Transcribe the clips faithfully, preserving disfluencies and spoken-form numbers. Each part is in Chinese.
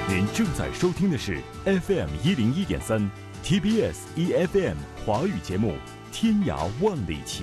您正在收听的是 F M 一零一点三 T B S E F M 华语节目《天涯万里情》。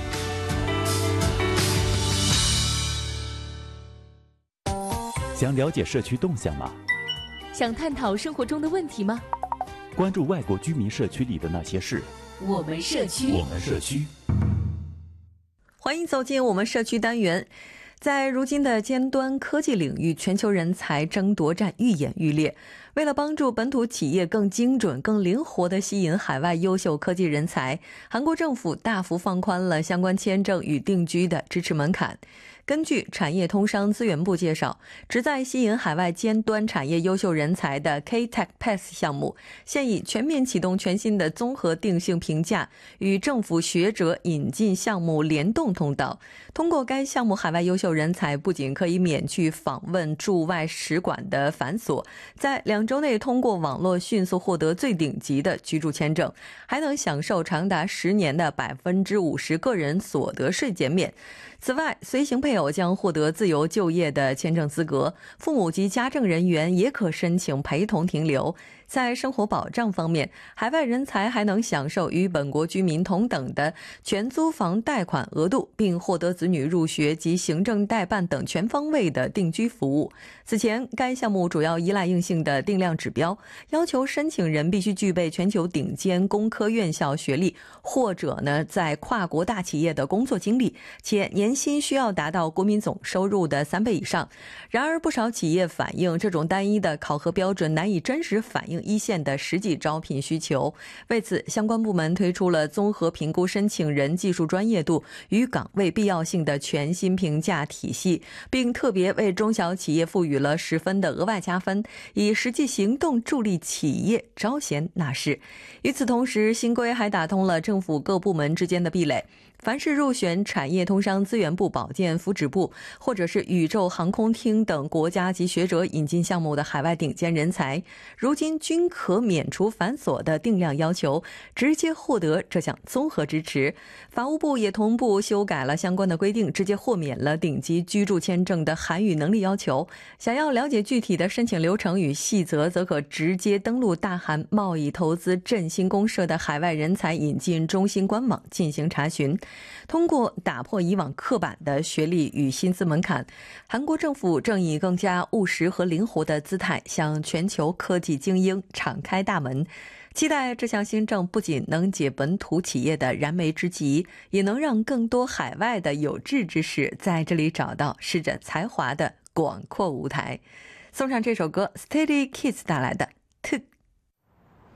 想了解社区动向吗？ 想探讨生活中的问题吗？ 关注外国居民社区里的那些事。 我们社区， 我们社区。 欢迎走进我们社区单元。在如今的尖端科技领域，全球人才争夺战愈演愈烈。为了帮助本土企业更精准、更灵活地吸引海外优秀科技人才，韩国政府大幅放宽了相关签证与定居的支持门槛。根据产业通商资源部介绍，旨在吸引海外尖端产业优秀人才的 K-Tech Pass 项目，现已全面启动全新的综合定性评价与政府学者引进项目联动通道。通过该项目，海外优秀人才不仅可以免去访问驻外使馆的繁琐，在两周内通过网络迅速获得最顶级的居住签证，还能享受长达十年的百分之五十个人所得税减免。此外，随行配偶将获得自由就业的签证资格，父母及家政人员也可申请陪同停留。在生活保障方面，海外人才还能享受与本国居民同等的全租房贷款额度，并获得子女入学及行政代办等全方位的定居服务。此前，该项目主要依赖硬性的定量指标，要求申请人必须具备全球顶尖工科院校学历，或者呢在跨国大企业的工作经历，且年薪需要达到国民总收入的三倍以上。然而，不少企业反映，这种单一的考核标准难以真实反映一线的实际招聘需求。为此，相关部门推出了综合评估申请人技术专业度与岗位必要性的全新评价体系，并特别为中小企业赋予了十分的额外加分，以实际行动助力企业招贤纳士。与此同时，新规还打通了政府各部门之间的壁垒。凡是入选产业通商资源部、保健福祉部或者是宇宙航空厅等国家级学者引进项目的海外顶尖人才，如今均可免除繁琐的定量要求，直接获得这项综合支持。法务部也同步修改了相关的规定，直接豁免了顶级居住签证的韩语能力要求。想要了解具体的申请流程与细则，则可直接登录大韩贸易投资振兴公社的海外人才引进中心官网进行查询。通过打破以往刻板的学历与薪资门槛，韩国政府正以更加务实和灵活的姿态向全球科技精英敞开大门。期待这项新政不仅能解本土企业的燃眉之急，也能让更多海外的有志之士在这里找到施展才华的广阔舞台。送上这首歌 Steady Kids 带来的